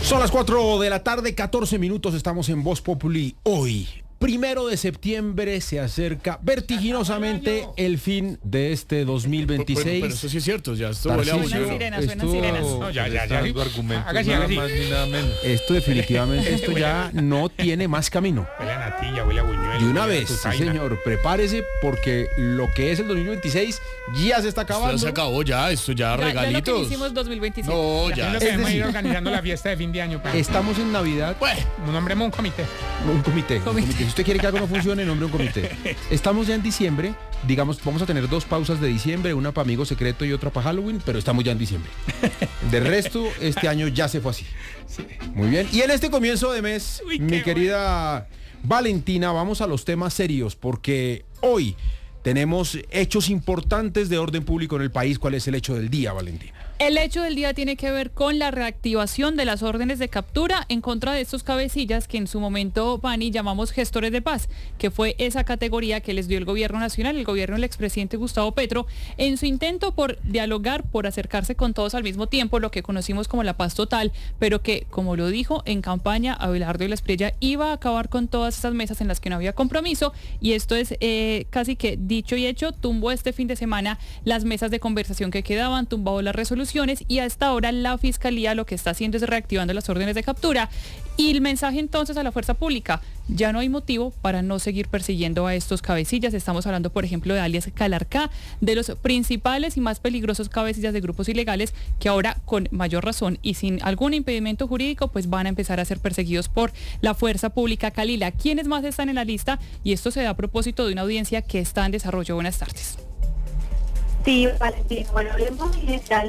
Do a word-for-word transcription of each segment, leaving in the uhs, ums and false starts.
Son las cuatro de la tarde, catorce minutos, estamos en Voz Populi hoy. Primero de septiembre se acerca vertiginosamente el fin de este dos mil veintiséis. Pero, pero eso sí es cierto, ya esto huele a Suenan buñuelo. sirenas, suenan sirenas. No, ya, ya, ya. Argumentos, Hágase, nada hágase. más ni nada menos. Esto definitivamente, esto ya no tiene más camino. Huele a natilla, huele a buñuelo. De una huele a vez, sí tusaina. señor, prepárese porque lo que es el dos mil veintiséis ya se está Esto acabando. ya se acabó ya, esto ya, Ya, ya lo que regalitos. hicimos dos mil veintisiete. No, Ya ya. es lo que Es vamos a ir decir- organizando la fiesta de fin de año. pa. Estamos en Navidad. Bueno, Un hombre, un comité. Un comité, un comité. Si usted quiere que algo no funcione, nombre un comité. Estamos ya en diciembre, digamos, vamos a tener dos pausas de diciembre, una para Amigo Secreto y otra para Halloween, pero estamos ya en diciembre. De resto, este año ya se fue así. Muy bien. Y en este comienzo de mes, Uy, qué mi querida Valentina, vamos a los temas serios, porque hoy tenemos hechos importantes de orden público en el país. ¿Cuál es el hecho del día, Valentina? El hecho del día tiene que ver con la reactivación de las órdenes de captura en contra de estos cabecillas que en su momento, Pani, llamamos gestores de paz, que fue esa categoría que les dio el gobierno nacional, el gobierno del expresidente Gustavo Petro, en su intento por dialogar, por acercarse con todos al mismo tiempo, lo que conocimos como la paz total, pero que, como lo dijo en campaña Abelardo Illas Prilla, iba a acabar con todas esas mesas en las que no había compromiso, y esto es eh, casi que dicho y hecho. Tumbó este fin de semana las mesas de conversación que quedaban, tumbado las resoluciones, y hasta ahora la Fiscalía lo que está haciendo es reactivando las órdenes de captura. Y el mensaje entonces a la fuerza pública: ya no hay motivo para no seguir persiguiendo a estos cabecillas. Estamos hablando, por ejemplo, de alias Calarcá, de los principales y más peligrosos cabecillas de grupos ilegales que ahora, con mayor razón y sin algún impedimento jurídico, pues van a empezar a ser perseguidos por la fuerza pública. Calila, ¿quiénes más están en la lista? Y esto se da a propósito de una audiencia que está en desarrollo. Buenas tardes. Sí, Valentina, bueno, hablemos en general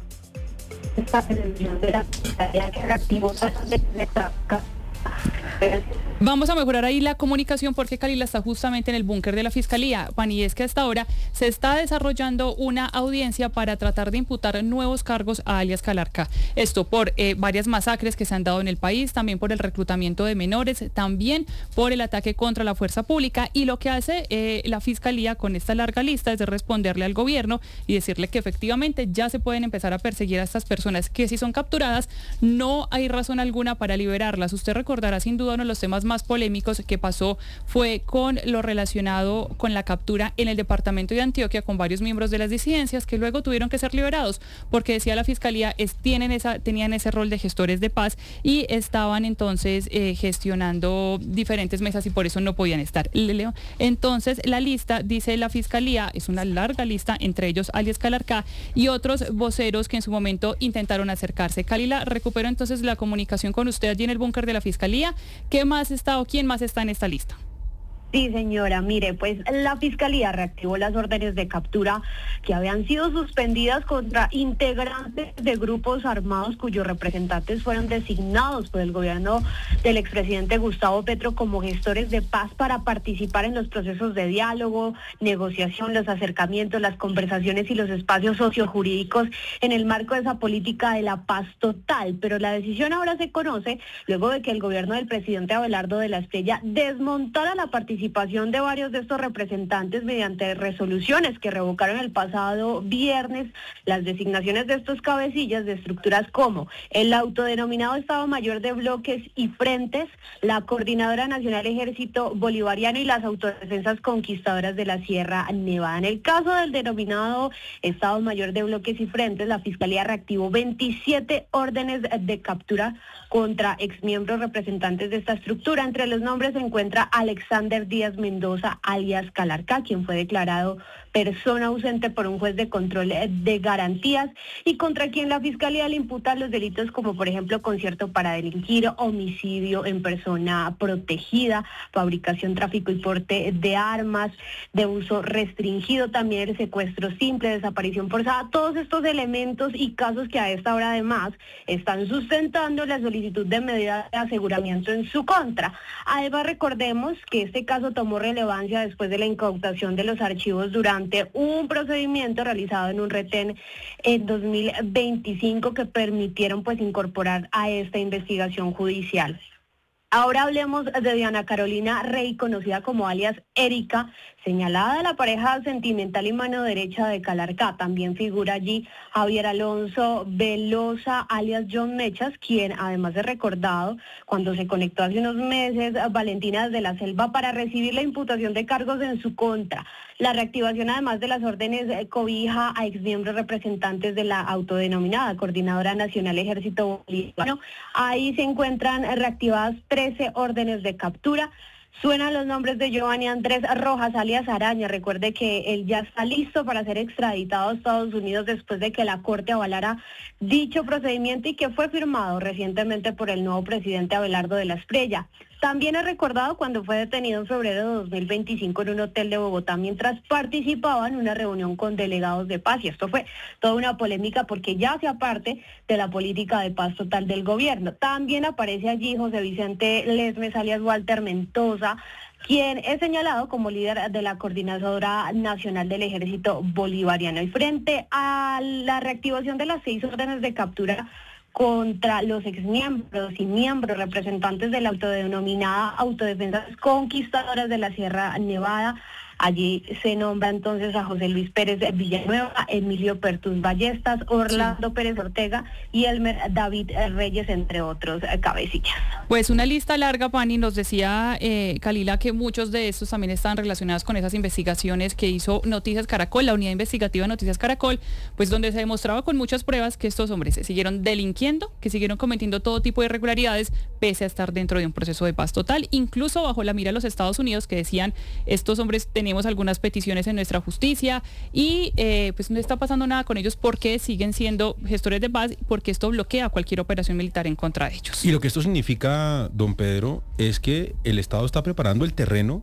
de esta televisión de la Fiscalía que reactivó las órdenes de captura. Vamos a mejorar ahí la comunicación porque Calila está justamente en el búnker de la Fiscalía. Pan, y es que hasta ahora se está desarrollando una audiencia para tratar de imputar nuevos cargos a alias Calarcá. Esto por eh, varias masacres que se han dado en el país, también por el reclutamiento de menores, también por el ataque contra la fuerza pública. Y lo que hace eh, la Fiscalía con esta larga lista es de responderle al gobierno y decirle que efectivamente ya se pueden empezar a perseguir a estas personas que si son capturadas no hay razón alguna para liberarlas. Usted recordará sin duda uno de los temas más polémicos que pasó fue con lo relacionado con la captura en el departamento de Antioquia con varios miembros de las disidencias que luego tuvieron que ser liberados porque decía la Fiscalía es, tienen esa, tenían ese rol de gestores de paz y estaban entonces eh, gestionando diferentes mesas y por eso no podían estar. Leo. Entonces la lista, dice la Fiscalía, es una larga lista, entre ellos alias Calarcá y otros voceros que en su momento intentaron acercarse. Calila, recupero entonces la comunicación con usted allí en el búnker de la Fiscalía. ¿Qué más está o quién más está en esta lista? Sí, señora, mire, pues la Fiscalía reactivó las órdenes de captura que habían sido suspendidas contra integrantes de grupos armados cuyos representantes fueron designados por el gobierno del expresidente Gustavo Petro como gestores de paz para participar en los procesos de diálogo, negociación, los acercamientos, las conversaciones y los espacios sociojurídicos en el marco de esa política de la paz total. Pero la decisión ahora se conoce luego de que el gobierno del presidente Abelardo Illas Prilla desmontara la participación participación de varios de estos representantes mediante resoluciones que revocaron el pasado viernes las designaciones de estos cabecillas de estructuras como el autodenominado Estado Mayor de Bloques y Frentes, la Coordinadora Nacional Ejército Bolivariano y las Autodefensas Conquistadoras de la Sierra Nevada. En el caso del denominado Estado Mayor de Bloques y Frentes, la Fiscalía reactivó veintisiete órdenes de captura contra exmiembros representantes de esta estructura. Entre los nombres se encuentra Alexander Díaz Mendoza, alias Calarcá, quien fue declarado persona ausente por un juez de control de garantías y contra quien la Fiscalía le imputa los delitos como, por ejemplo, concierto para delinquir, homicidio en persona protegida, fabricación, tráfico y porte de armas de uso restringido, también el secuestro simple, desaparición forzada. Todos estos elementos y casos que a esta hora además están sustentando la solicitud de medida de aseguramiento en su contra. Además, recordemos que este caso tomó relevancia después de la incautación de los archivos durante un procedimiento realizado en un retén en dos mil veinticinco que permitieron pues incorporar a esta investigación judicial. Ahora hablemos de Diana Carolina Rey, conocida como alias Erika, señalada de la pareja sentimental y mano derecha de Calarcá. También figura allí Javier Alonso Velosa, alias John Mechas, quien además es recordado cuando se conectó hace unos meses a Valentina desde la Selva para recibir la imputación de cargos en su contra. La reactivación, además de las órdenes, cobija a exmiembros representantes de la autodenominada Coordinadora Nacional Ejército Bolivariano. Ahí se encuentran reactivadas trece órdenes de captura. Suenan los nombres de Giovanni Andrés Rojas, alias Araña. Recuerde que él ya está listo para ser extraditado a Estados Unidos después de que la Corte avalara dicho procedimiento y que fue firmado recientemente por el nuevo presidente Abelardo de la Espriella. También es recordado cuando fue detenido en febrero de dos mil veinticinco en un hotel de Bogotá mientras participaba en una reunión con delegados de paz. Y esto fue toda una polémica porque ya hacía parte de la política de paz total del gobierno. También aparece allí José Vicente Lesmes, alias Walter Mendoza, quien es señalado como líder de la Coordinadora Nacional del Ejército Bolivariano. Y frente a la reactivación de las seis órdenes de captura contra los exmiembros y miembros representantes de la autodenominada Autodefensas Conquistadoras de la Sierra Nevada, allí se nombra entonces a José Luis Pérez Villanueva, Emilio Pertus Ballestas, Orlando sí. Pérez Ortega y Elmer David Reyes, entre otros eh, cabecillas. Pues una lista larga, Pani. Nos decía eh, Kalila que muchos de estos también están relacionados con esas investigaciones que hizo Noticias Caracol, la unidad investigativa de Noticias Caracol, pues donde se demostraba con muchas pruebas que estos hombres se siguieron delinquiendo, que siguieron cometiendo todo tipo de irregularidades, pese a estar dentro de un proceso de paz total, incluso bajo la mira de los Estados Unidos, que decían, estos hombres tenían tenemos algunas peticiones en nuestra justicia y eh, pues no está pasando nada con ellos porque siguen siendo gestores de paz, porque esto bloquea cualquier operación militar en contra de ellos. Y lo que esto significa, don Pedro, es que el Estado está preparando el terreno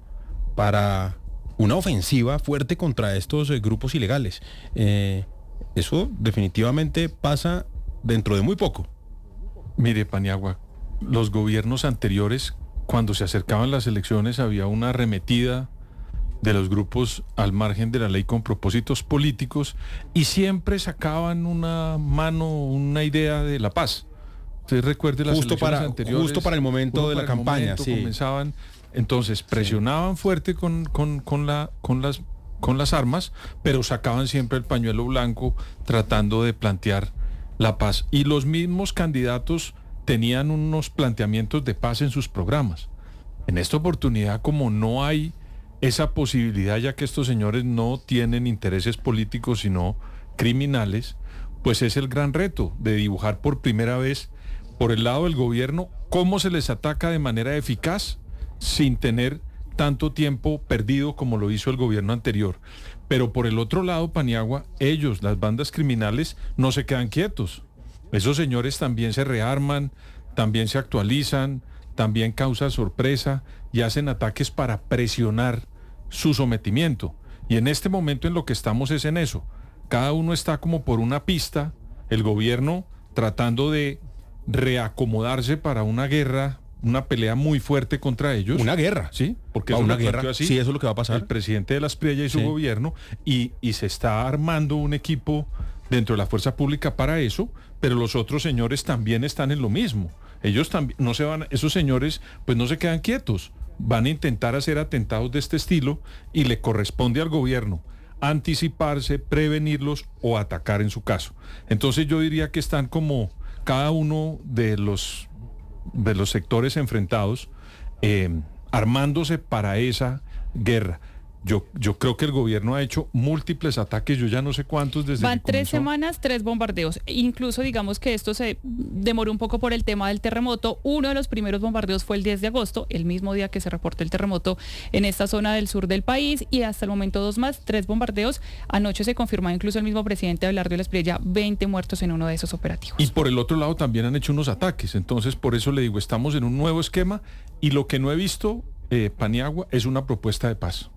para una ofensiva fuerte contra estos eh, grupos ilegales. Eh, eso definitivamente pasa dentro de muy poco. Mire, Paniagua, los gobiernos anteriores, cuando se acercaban las elecciones, había una arremetida de los grupos al margen de la ley con propósitos políticos y siempre sacaban una mano, una idea de la paz. Usted recuerde las justo elecciones para, anteriores. Justo para el momento de la campaña, momento, sí. Comenzaban, entonces presionaban sí. fuerte con, con, con, la, con, las, con las armas, pero sacaban siempre el pañuelo blanco tratando de plantear la paz. Y los mismos candidatos tenían unos planteamientos de paz en sus programas. En esta oportunidad, como no hay esa posibilidad, ya que estos señores no tienen intereses políticos sino criminales, pues es el gran reto de dibujar por primera vez por el lado del gobierno cómo se les ataca de manera eficaz sin tener tanto tiempo perdido como lo hizo el gobierno anterior. Pero por el otro lado, Paniagua, ellos, las bandas criminales, no se quedan quietos. Esos señores también se rearman, también se actualizan, también causan sorpresa y hacen ataques para presionar su sometimiento. Y en este momento en lo que estamos es en eso. Cada uno está como por una pista, el gobierno tratando de reacomodarse para una guerra, una pelea muy fuerte contra ellos. Una guerra. Sí, porque es una una guerra. Así, sí, eso es lo que va a pasar. El presidente de la Espriella y su sí. gobierno, y, y se está armando un equipo dentro de la fuerza pública para eso, pero los otros señores también están en lo mismo. Ellos también no se van, esos señores pues no se quedan quietos, van a intentar hacer atentados de este estilo y le corresponde al gobierno anticiparse, prevenirlos o atacar en su caso. Entonces yo diría que están como cada uno de los de los sectores enfrentados eh, armándose para esa guerra. Yo, yo creo que el gobierno ha hecho múltiples ataques, yo ya no sé cuántos desde Van que tres comenzó. semanas, tres bombardeos. Incluso digamos que esto se demoró un poco por el tema del terremoto. Uno de los primeros bombardeos fue el diez de agosto, el mismo día que se reportó el terremoto en esta zona del sur del país, y hasta el momento dos más, tres bombardeos. Anoche se confirmó incluso el mismo presidente Abelardo de la Espriella, veinte muertos en uno de esos operativos. Y por el otro lado también han hecho unos ataques, entonces por eso le digo, estamos en un nuevo esquema y lo que no he visto, eh, Paniagua, es una propuesta de paz.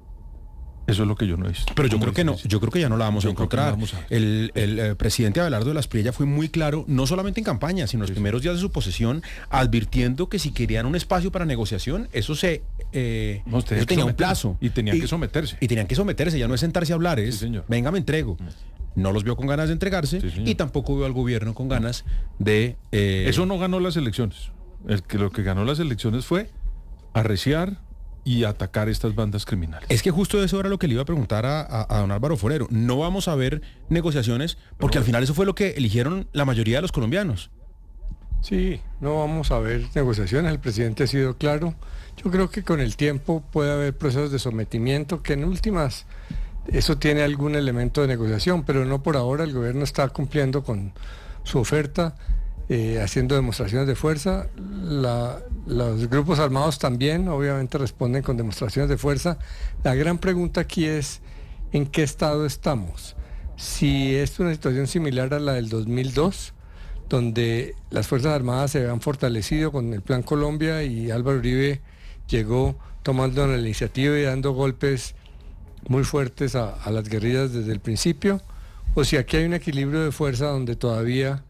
Eso es lo que yo no he visto. Pero yo creo que no, yo creo que ya no la vamos a encontrar. Vamos a el, el, el presidente Abelardo de la Espriella fue muy claro, no solamente en campaña, sino en los sí, primeros días de su posesión, advirtiendo que si querían un espacio para negociación, eso se eh, no, eso tenía un plazo. Y tenían y, que someterse. Y tenían que someterse, ya no es sentarse a hablar, es, sí, venga, me entrego. No los vio con ganas de entregarse sí, y tampoco vio al gobierno con ganas de... Eh, eso no ganó las elecciones. El que lo que ganó las elecciones fue arreciar y atacar estas bandas criminales. Es que justo eso era lo que le iba a preguntar a, a, a don Álvaro Forero. No vamos a ver negociaciones porque no. Al final eso fue lo que eligieron la mayoría de los colombianos. Sí, no vamos a ver negociaciones, el presidente ha sido claro. Yo creo que con el tiempo puede haber procesos de sometimiento que en últimas eso tiene algún elemento de negociación, pero no por ahora. El gobierno está cumpliendo con su oferta, eh, haciendo demostraciones de fuerza. La, los grupos armados también obviamente responden con demostraciones de fuerza. La gran pregunta aquí es ¿en qué estado estamos? Si es una situación similar a la del dos mil dos, donde las Fuerzas Armadas se han fortalecido con el Plan Colombia y Álvaro Uribe llegó tomando la iniciativa y dando golpes muy fuertes a, a las guerrillas desde el principio, o si aquí hay un equilibrio de fuerza donde todavía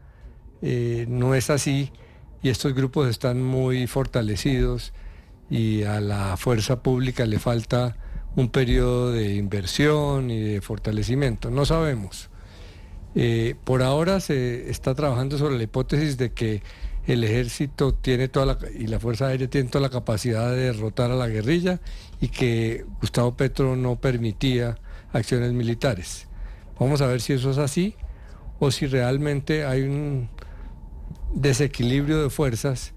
eh, no es así y estos grupos están muy fortalecidos y a la fuerza pública le falta un periodo de inversión y de fortalecimiento, no sabemos. Eh, por ahora se está trabajando sobre la hipótesis de que el ejército tiene toda la, y la Fuerza Aérea tiene toda la capacidad de derrotar a la guerrilla y que Gustavo Petro no permitía acciones militares. Vamos a ver si eso es así o si realmente hay un desequilibrio de fuerzas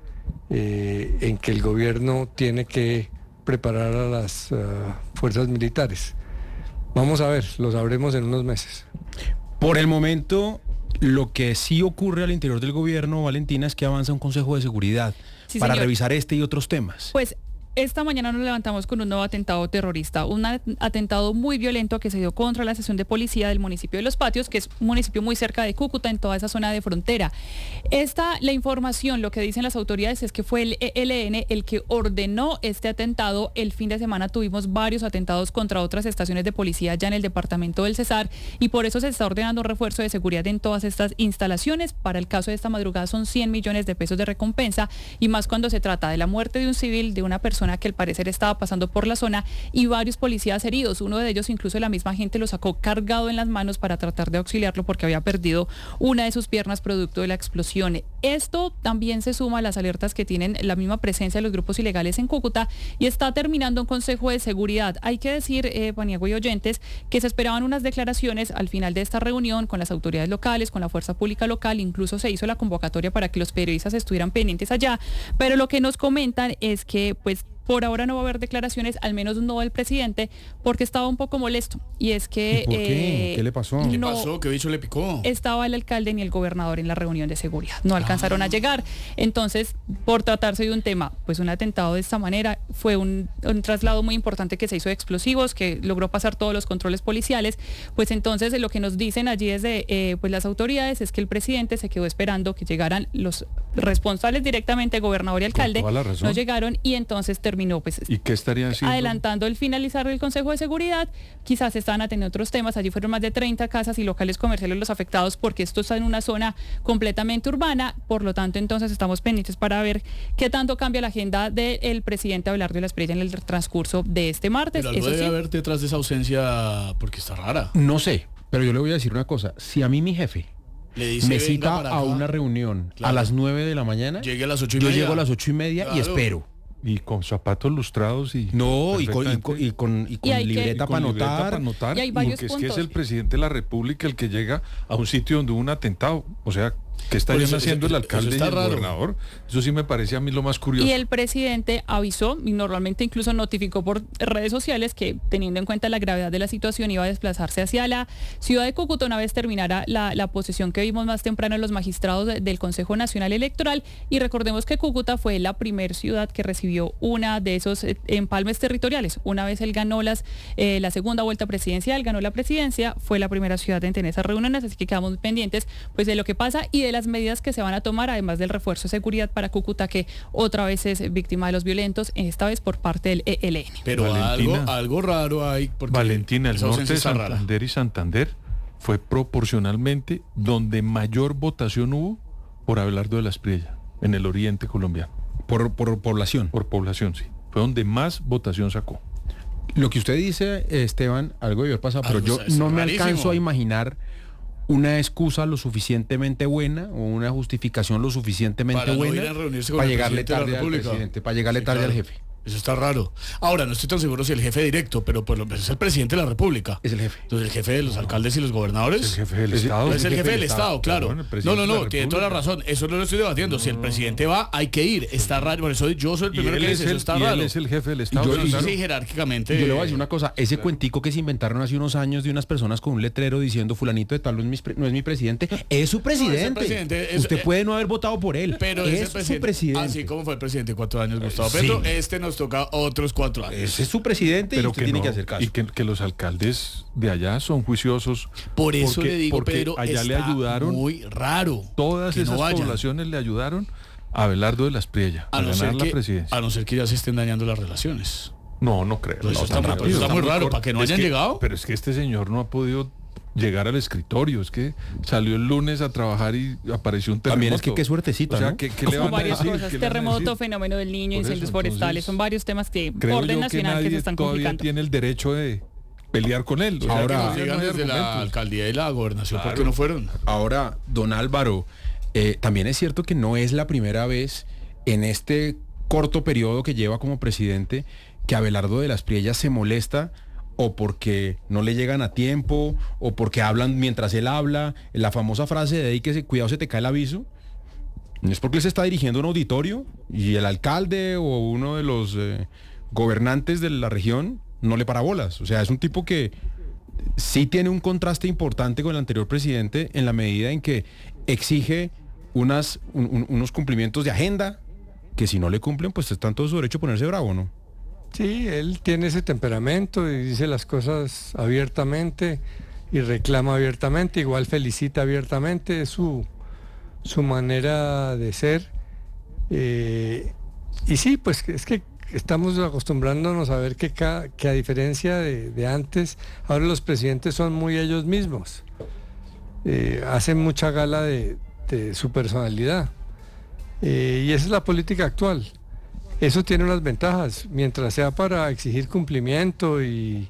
eh, en que el gobierno tiene que preparar a las uh, fuerzas militares. Vamos a ver, lo sabremos en unos meses. Por el momento, lo que sí ocurre al interior del gobierno, Valentina, es que avanza un Consejo de Seguridad sí, para señor. revisar este y otros temas. Pues esta mañana nos levantamos con un nuevo atentado terrorista, un atentado muy violento que se dio contra la estación de policía del municipio de Los Patios, que es un municipio muy cerca de Cúcuta, en toda esa zona de frontera. Esta, la información, lo que dicen las autoridades es que fue el E L N el que ordenó este atentado. El fin de semana tuvimos varios atentados contra otras estaciones de policía ya en el departamento del Cesar y por eso se está ordenando un refuerzo de seguridad en todas estas instalaciones. Para el caso de esta madrugada son cien millones de pesos de recompensa y más cuando se trata de la muerte de un civil, de una persona que al parecer estaba pasando por la zona y varios policías heridos. Uno de ellos incluso la misma gente lo sacó cargado en las manos para tratar de auxiliarlo porque había perdido una de sus piernas producto de la explosión. Esto también se suma a las alertas que tienen la misma presencia de los grupos ilegales en Cúcuta y está terminando un consejo de seguridad. Hay que decir, eh, Paniagua y oyentes, que se esperaban unas declaraciones al final de esta reunión con las autoridades locales, con la fuerza pública local, incluso se hizo la convocatoria para que los periodistas estuvieran pendientes allá, pero lo que nos comentan es que pues por ahora no va a haber declaraciones, al menos no del presidente, porque estaba un poco molesto. Y es que... ¿Por qué? Eh, ¿Qué le pasó? ¿Qué no pasó? ¿Qué bicho le picó? Estaba el alcalde ni el gobernador en la reunión de seguridad. No alcanzaron ah. a llegar. Entonces, por tratarse de un tema, pues un atentado de esta manera, fue un, un traslado muy importante que se hizo de explosivos, que logró pasar todos los controles policiales. Pues entonces lo que nos dicen allí desde eh, pues las autoridades es que el presidente se quedó esperando que llegaran los responsables directamente, gobernador y alcalde. No llegaron y entonces terminó pues ¿Y qué estarían haciendo? adelantando el finalizar el Consejo de Seguridad. Quizás estaban atendiendo otros temas. Allí fueron más de treinta casas y locales comerciales los afectados porque esto está en una zona completamente urbana. Por lo tanto, entonces estamos pendientes para ver qué tanto cambia la agenda del presidente Abelardo de la Espriella en el transcurso de este martes. Pero algo Eso debe sí, haber detrás de esa ausencia porque está rara. No sé, pero yo le voy a decir una cosa. Si a mí mi jefe Le dice, me "Venga cita para a acá". una reunión Claro. a las nueve de la mañana, Llegue a las ocho y yo media. llego a las ocho y media Claro. y espero. Y con zapatos lustrados y... No, y con, y con, y con, y con Y hay que- libreta y con para libreta anotar. para anotar, Y hay varios porque es que es puntos. el presidente de la República el que llega a un sitio donde hubo un atentado. O sea, ¿qué estarían Pues eso- haciendo eso- el alcalde eso y está el raro. gobernador? Eso sí me parece a mí lo más curioso. y el presidente avisó y normalmente incluso notificó por redes sociales que teniendo en cuenta la gravedad de la situación iba a desplazarse hacia la ciudad de Cúcuta una vez terminara la, la posesión que vimos más temprano en los magistrados de, del Consejo Nacional Electoral. Y recordemos que Cúcuta fue la primer ciudad que recibió una de esos eh, empalmes territoriales. Una vez él ganó las, eh, la segunda vuelta presidencial, ganó la presidencia, fue la primera ciudad en tener esas reuniones, así que quedamos pendientes pues de lo que pasa y de las medidas que se van a tomar, además del refuerzo de seguridad para Cúcuta, que otra vez es víctima de los violentos, esta vez por parte del E L N. Pero Valentina. algo, algo raro hay. Porque Valentina, el esa norte ausencia de está rara. Santander y Santander fue proporcionalmente donde mayor votación hubo por Abelardo de la Espriella, en el oriente colombiano. Por, por población. Por población, sí. Fue donde más votación sacó. Lo que usted dice, Esteban, algo debió haber pasado, pero Algo yo está- está no me rarísimo. alcanzo a imaginar una excusa lo suficientemente buena o una justificación lo suficientemente Para no buena ir a reunirse con para el llegarle presidente de la tarde al República. presidente, para llegarle Sí, tarde claro. al jefe. Eso está raro. Ahora, no estoy tan seguro si el jefe directo, pero por lo menos es el presidente de la República. Es el jefe. Entonces, el jefe de los alcaldes y los gobernadores. Es el jefe del Es- Estado. Es el jefe del Estado, claro. Bueno, el No, presidente no, de la no, tiene toda la República. razón. Eso no lo estoy debatiendo. Si el presidente va, hay que ir. Está raro. Por eso yo soy el Y primero él que es dice, eso el, está y raro. él es el jefe del Estado. yo- Pero y no yo- sé si jerárquicamente. Yo le voy a decir una cosa, ese cuentico que se inventaron hace unos años de unas personas con un letrero diciendo fulanito de tal no es mi, pre- no es mi presidente, es su presidente. presidente, es- Usted eh, puede no haber votado por él, Pero es, es el su presidente. presidente. Así como fue el presidente cuatro años, Gustavo Sí. Petro, este nos toca otros cuatro años. Ese es su presidente y Pero usted que tiene no, que hacer caso. y que, que los alcaldes de allá son juiciosos. Por eso porque- le digo, porque Pedro, allá le está ayudaron, muy raro. todas que no esas vayan. poblaciones le ayudaron a Abelardo de la Espriella a, A no, ganar ser la que, presidencia. a no ser que ya se estén dañando las relaciones. No, no creo. Eso no, está tan muy- rápido. eso está muy raro, corto. para que no Es hayan llegado. Pero es que este señor no ha podido llegar al escritorio. Es que salió el lunes a trabajar y apareció un terremoto. También es que qué suertecita, O sea, ¿no? ¿qué, qué le Son van a varias decir? cosas, ¿Qué le van a terremoto, decir? fenómeno del niño, Por incendios eso, forestales, entonces, son varios temas que Creo orden yo que nacional que nadie se están todavía complicando. tiene el derecho de pelear con él. O sea, Ahora- que Nos no digan hay desde la argumentos. alcaldía y la gobernación, ¿por qué Claro. no fueron? Ahora, don Álvaro, eh, también es cierto que no es la primera vez en este corto periodo que lleva como presidente que Abelardo de la Espriella se molesta o porque no le llegan a tiempo o porque hablan mientras él habla. La famosa frase de ahí que se, cuidado se te cae el aviso. Es porque él se está dirigiendo a un auditorio y el alcalde o uno de los eh, gobernantes de la región no le para bolas. O sea, es un tipo que sí tiene un contraste importante con el anterior presidente en la medida en que exige unas, un- un- unos cumplimientos de agenda que si no le cumplen, pues está en todo su derecho a ponerse bravo, ¿no? Sí, él tiene ese temperamento y dice las cosas abiertamente y reclama abiertamente, igual felicita abiertamente, es su, su manera de ser. Eh, y sí, pues es que estamos acostumbrándonos a ver que, ca- que a diferencia de, de antes, ahora los presidentes son muy ellos mismos. Eh, hacen mucha gala de, de su personalidad. Eh, y esa es la política actual. Eso tiene unas ventajas, mientras sea para exigir cumplimiento y,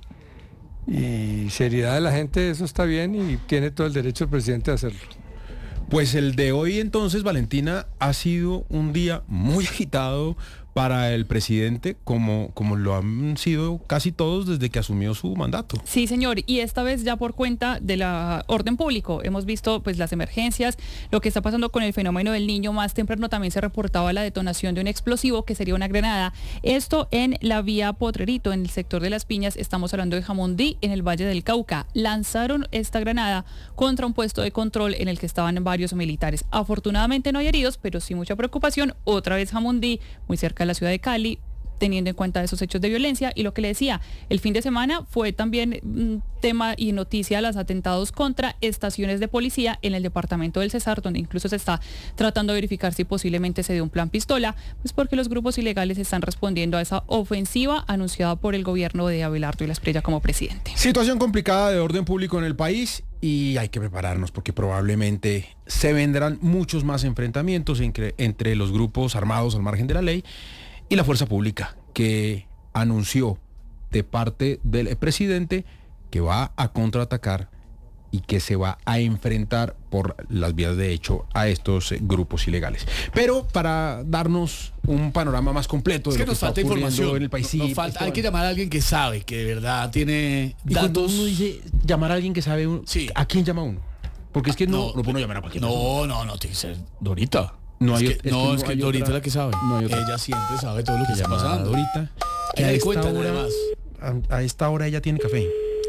y seriedad de la gente, eso está bien y tiene todo el derecho el presidente a hacerlo. Pues el de hoy entonces, Valentina, ha sido un día muy agitado para el presidente, como, como lo han sido casi todos desde que asumió su mandato. Sí, señor, y esta vez ya por cuenta de la orden público. Hemos visto pues las emergencias, lo que está pasando con el fenómeno del niño. Más temprano también se reportaba la detonación de un explosivo que sería una granada. Esto en la vía Potrerito, en el sector de Las Piñas. Estamos hablando de Jamundí, en el Valle del Cauca. Lanzaron esta granada contra un puesto de control en el que estaban varios militares. Afortunadamente no hay heridos, pero sí mucha preocupación. Otra vez Jamundí, muy cerca de la ciudad de Cali, teniendo en cuenta esos hechos de violencia. Y lo que le decía, el fin de semana fue también mm, tema y noticia los atentados contra estaciones de policía en el departamento del Cesar, donde incluso se está tratando de verificar si posiblemente se dio un plan pistola, pues porque los grupos ilegales están respondiendo a esa ofensiva anunciada por el gobierno de Abelardo de la Espriella como presidente. Situación complicada de orden público en el país y hay que prepararnos porque probablemente se vendrán muchos más enfrentamientos entre, entre los grupos armados al margen de la ley y la fuerza pública, que anunció de parte del presidente que va a contraatacar y que se va a enfrentar por las vías de hecho a estos eh, grupos ilegales. Pero para darnos un panorama más completo de Es que lo que nos está falta ocurriendo información. en el país. No- Sí, nos falta- Esteban. hay que llamar a alguien que sabe, que de verdad tiene Y cuando datos. uno dice llamar a alguien que sabe, uno, Sí. ¿a quién llama uno? Porque es que no, No, no, puede llamar a cualquier persona. No, no, no, tiene que ser Dorita. No es hay que, ot- es que no, no es que hay Dorita otra- es la que sabe. no hay otra. Ella siempre sabe todo lo que está Llamada pasando. ahorita, que Ella a le esta cuenta, hora, además. a, a esta hora ella tiene café.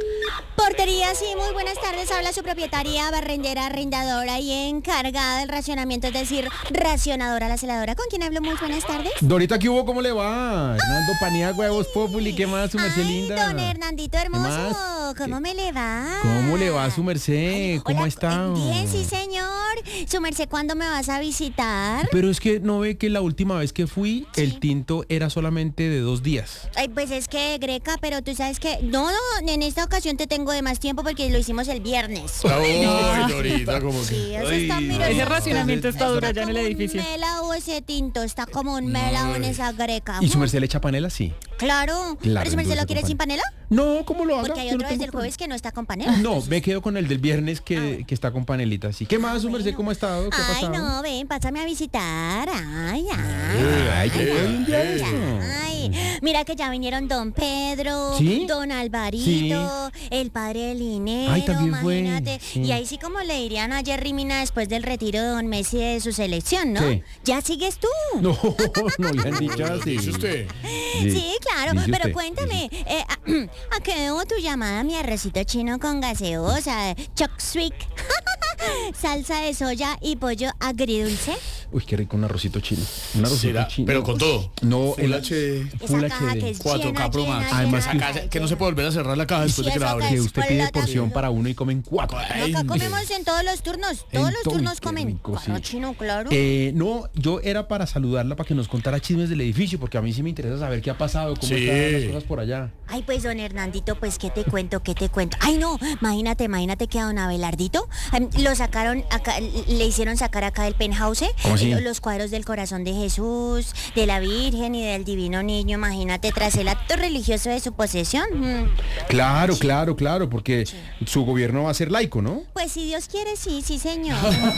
Portería, sí, muy buenas tardes. Habla su propietaria, barrendera, arrendadora y encargada del racionamiento, es decir, racionadora, la celadora. ¿Con quién hablo? Muy buenas tardes. Dorita, ¿qué hubo? ¿Cómo le va? Hernando Paniagua, Voz Populi, ¿qué más, su merced Ay, linda? don Hernandito hermoso, más? ¿cómo me le va? ¿Cómo le va, su merced? ¿Cómo Hola, ha estado? Bien, sí, señor. Su merced, ¿cuándo me vas a visitar? Pero es que no ve que la última vez que fui, Sí. el tinto era solamente de dos días. Ay, pues es que, Greca, pero tú sabes que... No, no, en esta ocasión te tengo de más tiempo porque lo hicimos el viernes. Ay, Dorita, como que. Sí, eso está, mira, Ese no, racionamiento está duro ya en el como edificio. un melao ese tinto, está como un melao en esa Greca. ¿Y su merced le echa panela? Sí. Claro. Claro, ¿Pero el si me se dulce lo quiere con sin panela? No, ¿cómo lo haga? Porque hay Yo no otro desde tengo el problema. jueves que no está con panela. No, me quedo con el del viernes que, que está con panelita. Así. ¿Qué más, su merced? bueno. ¿Cómo ha estado? ¿Qué ha Ay, pasado? no, ven, pásame a visitar. Ay, ay. Eh, ay, llegó ay, un día ay, esto. ay. Mira que ya vinieron don Pedro, ¿Sí? don Alvarito, el padre del dinero, Ay, también fue, imagínate. sí. Y ahí sí como le dirían a Jerry Mina después del retiro de don Messi de su selección, ¿no? Sí. Ya sigues tú. No, no le han dicho así. Dice usted. Sí, claro, Dice pero usted, cuéntame, eh, ¿a, a qué debo tu llamada, mi arrocito chino con gaseosa, choc sweet, salsa de soya y pollo agridulce? Uy, qué rico un arrocito chino. Un arrocito Será, chino. pero con todo. No, Full el H D. Full Esa caja H D. que es cuatro llena, K Pro llena, Max. llena, Además llena, Acá, llena. que no se puede volver a cerrar la caja después Sí, de que la eso abren. que Que es usted por pide la porción tarde. para uno y comen cuatro. No, Ay, acá mire. comemos en todos los turnos, En todos los todo, turnos qué comen. rico, Claro, sí. chino, claro. Eh, no, yo era para saludarla para que nos contara chismes del edificio, porque a mí sí me interesa saber qué ha pasado, cómo Sí. están las cosas por allá. Ay, pues don Hernandito, pues qué te cuento, qué te cuento. Ay, no, imagínate, imagínate que a don Abelardito em, lo sacaron acá, le hicieron sacar acá del penthouse, ¿Cómo así? eh, los cuadros del corazón de Jesús, de la Virgen y del Divino Niño, imagínate, tras el acto religioso de su posesión. Mm. Claro, claro, claro, porque su gobierno va a ser laico, ¿no? Pues si Dios quiere, sí, sí, señor.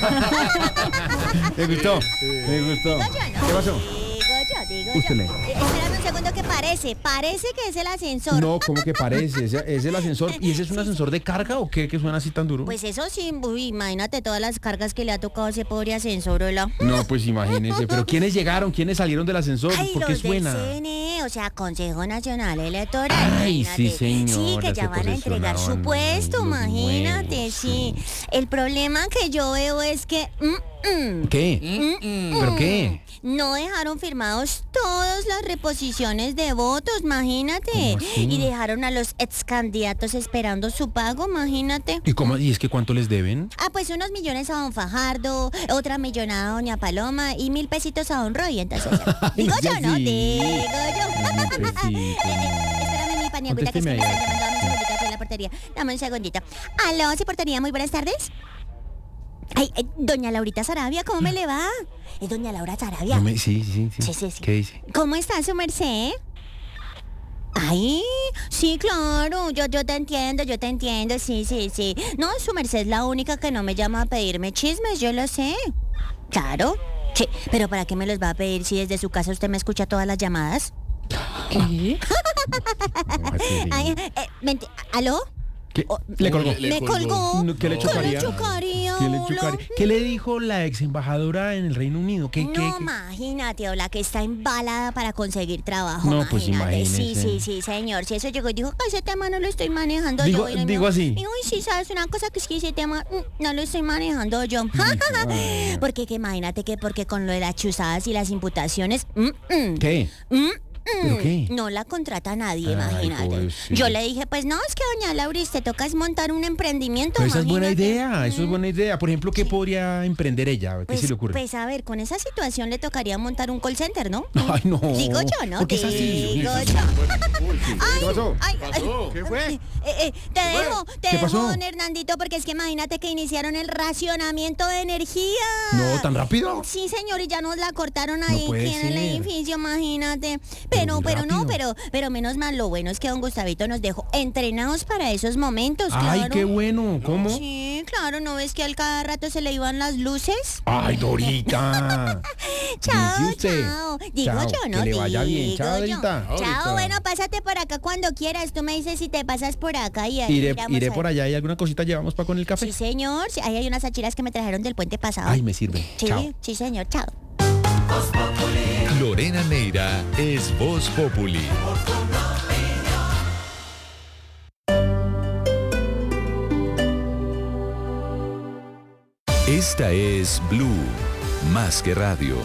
Me gustó, me gustó. Digo yo, ¿no? ¿Qué pasó? Digo yo, digo yo. Ústele. Eh, espérame un segundo que parece, parece que es el ascensor. No, ¿cómo que parece? ¿Es, es el ascensor? ¿Y ese es un ascensor de carga o qué? ¿Que suena así tan duro? Pues eso sí, uy, imagínate todas las cargas que le ha tocado a ese pobre ascensor, hola. No, pues imagínese. ¿Pero quiénes llegaron? ¿Quiénes salieron del ascensor? Ay, ¿Por qué los del suena? C N E, o sea, Consejo Nacional Electoral. Ay, imagínate. sí, señora, Sí, que ya se van a entregar su posesionaban puesto, los imagínate, nuevos, sí. El problema que yo veo es que... mm, mm, ¿Qué? mm, ¿Pero mm, qué? No dejaron firmados todas las reposiciones de votos, imagínate. ¿Cómo así? Y dejaron a los ex candidatos esperando su pago, imagínate. ¿Y cómo? ¿Y es que cuánto les deben? Ah, pues unos millones a don Fajardo, otra millonada a doña Paloma y mil pesitos a don Roy. Entonces, digo no sea yo, ¿no? así. Digo yo. Mil pesitos, Eh, eh, Espérame mi paniagüita que es que me Contésteme están ahí. llamando. Dame un segundito aquí en la portería. Dame un segundito. Aló, ¿sí portería? Muy buenas tardes. Ay, eh, doña Laurita Sarabia, ¿cómo me le va? Es doña Laura Sarabia. No me- sí, sí, sí. Sí, sí, sí. ¿Qué dice? ¿Cómo está su merced? Ay, sí, claro, yo, yo te entiendo, yo te entiendo, sí, sí, sí. No, su merced es la única que no me llama a pedirme chismes, yo lo sé. Claro, sí, pero ¿para qué me los va a pedir si desde su casa usted me escucha todas las llamadas? ¿Qué? Ay, qué Ay, lindo. eh, menti- ¿Aló? ¿Qué? Oh, Le colgó. Le ¿Me colgó. colgó? No, ¿qué le ¿Qué chocaría? le chocaría, ¿Qué le hola? chocaría? ¿Qué le dijo la ex embajadora en el Reino Unido? ¿Qué, qué, No, qué? imagínate, o la que está embalada para conseguir trabajo. No, pues imagínate. Sí, imagínese. sí, sí, señor. Si eso llegó y dijo, "Ay, ese tema no lo estoy manejando Digo- yo. Y me digo así. Digo, "Ay, sí, sabes una cosa que es que ese tema mm, no lo estoy manejando yo. Ay. Porque que imagínate que porque con lo de las chuzadas y las imputaciones, mm, mm, ¿Qué? mm, mm, ¿Pero qué? no la contrata nadie, Ay, imagínate. pobrecito. Yo le dije, pues no, es que doña Lauris, te toca es montar un emprendimiento. Pero esa es buena imagínate. idea, eso es buena idea. Por ejemplo, ¿qué podría emprender ella? ¿Qué Pues, se le ocurre? pues a ver, con esa situación le tocaría montar un call center, ¿no? Ay, no. Digo yo, ¿no? ¿Por qué es así? Digo yo. ¿Qué pasó? Ay, ¿Qué ay, pasó? ¿Qué fue? eh, eh, te dejo, te ¿Qué dejo, pasó? don Hernandito, porque es que imagínate que iniciaron el racionamiento de energía. No, ¿tan rápido? Sí, señor, y ya nos la cortaron No ahí puede aquí en el ser. edificio, imagínate. Pero Pero, muy pero no, rápido. pero, pero menos mal, lo bueno es que don Gustavito nos dejó entrenados para esos momentos, Ay, claro. qué bueno. ¿Cómo? Sí, claro, ¿no ves que al cada rato se le iban las luces? Ay, Dorita. Chao, Dice usted. chao. Digo Chao, yo, ¿no? que le vaya bien. Digo Chao, yo. Dorita. Chao, Dorita. bueno, pásate por acá cuando quieras. Tú me dices si te pasas por acá y ahí Iré, miramos iré a por ver. allá y alguna cosita llevamos para con el café. Sí, señor. Sí, ahí hay unas achiras que me trajeron del puente pasado. Ay, me sirve. Sí, Chao. sí, señor. Chao. Lorena Neira es Voz Populi. Esta es Blue, más que radio.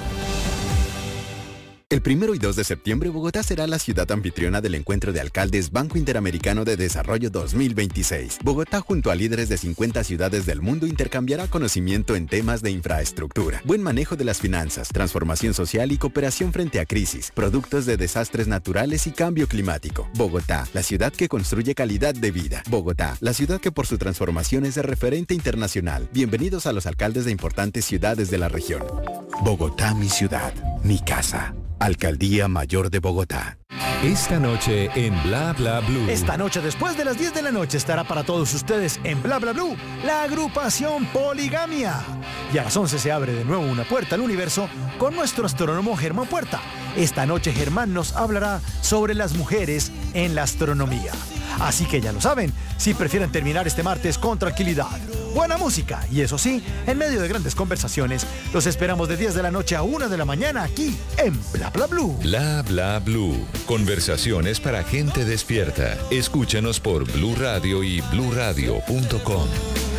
El primero y dos de septiembre, Bogotá será la ciudad anfitriona del Encuentro de Alcaldes Banco Interamericano de Desarrollo dos mil veintiséis. Bogotá, junto a líderes de cincuenta ciudades del mundo, intercambiará conocimiento en temas de infraestructura, buen manejo de las finanzas, transformación social y cooperación frente a crisis, productos de desastres naturales y cambio climático. Bogotá, la ciudad que construye calidad de vida. Bogotá, la ciudad que por su transformación es de referente internacional. Bienvenidos a los alcaldes de importantes ciudades de la región. Bogotá, mi ciudad, mi casa. Alcaldía Mayor de Bogotá. Esta noche en Bla Bla Blue. Esta noche, después de las diez de la noche, estará para todos ustedes en Bla Bla Blue la agrupación Poligamia. Y a las once se abre de nuevo una puerta al universo con nuestro astrónomo Germán Puerta. Esta noche Germán nos hablará sobre las mujeres en la astronomía. Así que ya lo saben, si prefieren terminar este martes con tranquilidad, buena música y eso sí, en medio de grandes conversaciones, los esperamos de diez de la noche a una de la mañana aquí en Bla Bla Blue. Bla Bla Blue. Conversaciones para gente despierta. Escúchanos por Blue Radio y blue radio punto com.